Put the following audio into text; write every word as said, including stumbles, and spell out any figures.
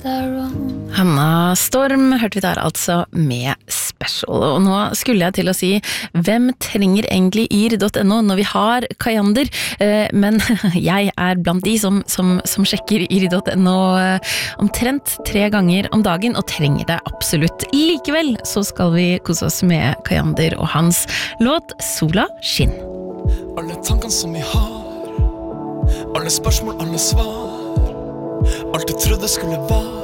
that wrong. Hanna Storm hørte vi der altså med Special, og nå skulle jeg til å si hvem trenger egentlig ir punktum no når vi har Kajander, eh, men jeg er blant de som, som, som sjekker ir punktum no eh, omtrent tre ganger om dagen og trenger det absolutt. Likevel så skal vi kose oss med Kajander og hans låt Sola skinn. Alle tankene som vi har, alle spørsmål, alle svar, alt du trodde skulle være